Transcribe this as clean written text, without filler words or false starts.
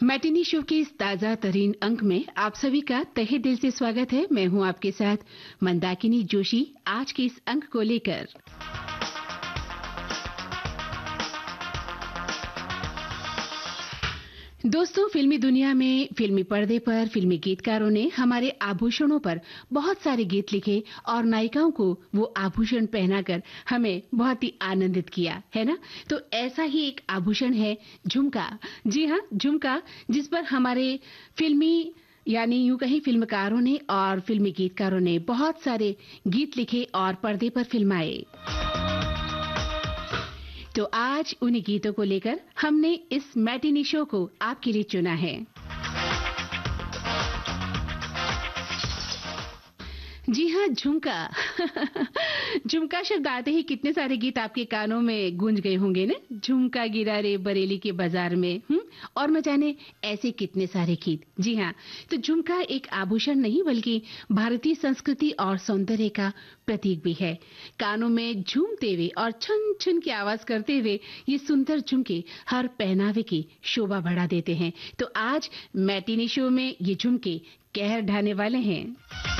Matinee show के इस ताजा तरीन अंक में आप सभी का तहे दिल से स्वागत है। मैं हूं आपके साथ मंदाकिनी जोशी आज के इस अंक को लेकर। दोस्तों, फिल्मी दुनिया में फिल्मी पर्दे पर फिल्मी गीतकारों ने हमारे आभूषणों पर बहुत सारे गीत लिखे और नायिकाओं को वो आभूषण पहनाकर हमें बहुत ही आनंदित किया, है ना। तो ऐसा ही एक आभूषण है झुमका। जी हाँ, झुमका, जिस पर हमारे फिल्मी यानी यूं कहीं फिल्मकारों ने और फिल्मी गीतकारों ने बहुत सारे गीत लिखे और पर्दे पर फिल्माए। तो आज उन्हीं गीतों को लेकर हमने इस मैटिनी शो को आपके लिए चुना है। जी हाँ, झुमका। झुमका शब्द आते ही कितने सारे गीत आपके कानों में गूंज गए होंगे ना। झुमका गिरा रे बरेली के बाजार में, और न जाने ऐसे कितने सारे गीत। जी हाँ, तो झुमका एक आभूषण नहीं बल्कि भारतीय संस्कृति और सौंदर्य का प्रतीक भी है। कानों में झूमते हुए और छन छन की आवाज करते हुए ये सुंदर झुमके हर पहनावे की शोभा बढ़ा देते हैं। तो आज मैटिनी शो में ये झुमके कहर ढाने वाले हैं।